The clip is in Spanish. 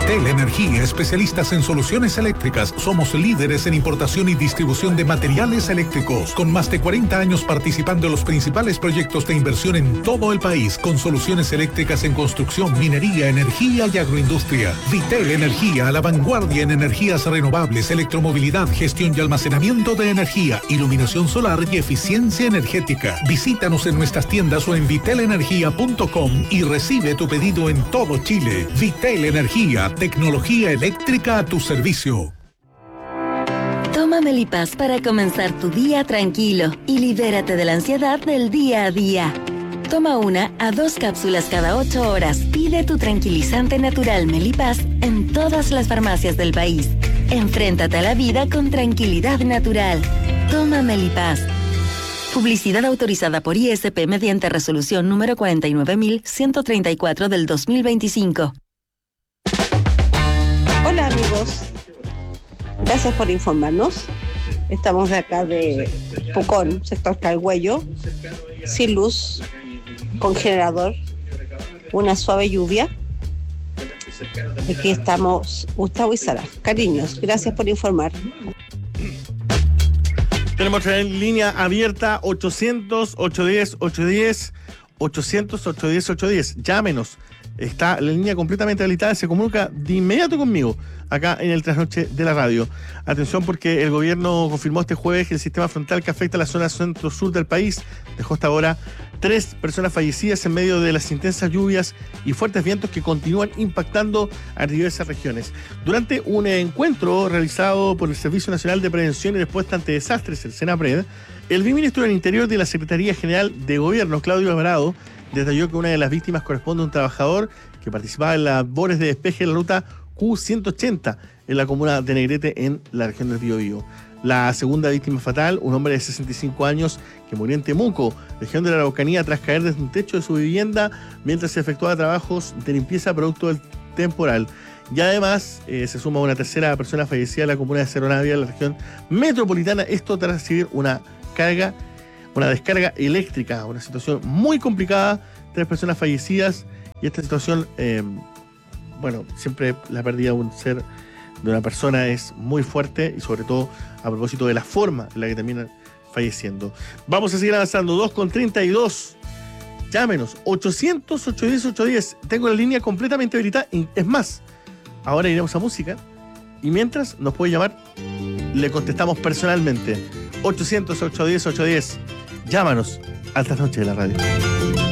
Vitel Energía, especialistas en soluciones eléctricas. Somos líderes en importación y distribución de materiales eléctricos, con más de 40 años participando en los principales proyectos de inversión en todo el país, con soluciones eléctricas en construcción, minería, energía y agroindustria. Vitel Energía, a la vanguardia en energías renovables, electromovilidad, gestión y almacenamiento de energía, iluminación solar y eficiencia energética. Visítanos en nuestras tiendas o en vitelenergia.com y recibe tu pedido en todo Chile. Vitel Energía, tecnología eléctrica a tu servicio. Toma Melipaz para comenzar tu día tranquilo y libérate de la ansiedad del día a día. Toma 1 a 2 cápsulas cada 8 horas. Pide tu tranquilizante natural Melipaz en todas las farmacias del país. Enfréntate a la vida con tranquilidad natural. Toma Melipaz. Publicidad autorizada por ISP mediante resolución número 49.134 del 2025. Hola amigos, gracias por informarnos. Estamos de acá de Pucón, sector Calhuello, sin luz, con generador, una suave lluvia. Aquí estamos Gustavo y Sara. Cariños, gracias por informar. Tenemos en línea abierta 800-810-810, 800-810-810. Llámenos. Está la línea completamente habilitada, se comunica de inmediato conmigo, acá en el Trasnoche de la radio. Atención, porque el gobierno confirmó este jueves que el sistema frontal que afecta a la zona centro-sur del país dejó hasta ahora 3 personas fallecidas en medio de las intensas lluvias y fuertes vientos que continúan impactando a diversas regiones. Durante un encuentro realizado por el Servicio Nacional de Prevención y Respuesta ante Desastres, el SENAPRED, el viceministro del Interior de la Secretaría General de Gobierno, Claudio Alvarado, detalló que una de las víctimas corresponde a un trabajador que participaba en labores de despeje en la ruta Q180 en la comuna de Negrete, en la región del Biobío. La segunda víctima fatal, un hombre de 65 años que murió en Temuco, región de la Araucanía, tras caer desde un techo de su vivienda mientras se efectuaba trabajos de limpieza producto del temporal. Y además se suma una tercera persona fallecida en la comuna de Cerro Navia, en la región metropolitana, esto tras recibir una descarga eléctrica, una situación muy complicada, 3 personas fallecidas, y esta situación, siempre la pérdida de un ser, de una persona, es muy fuerte, y sobre todo a propósito de la forma en la que terminan falleciendo. Vamos a seguir avanzando, 2:32. Llámenos, 800-810-810. Tengo la línea completamente habilitada, es más, ahora iremos a música, y mientras nos puede llamar, le contestamos personalmente. 800-810-810. Llámanos a Trasnoche de la radio.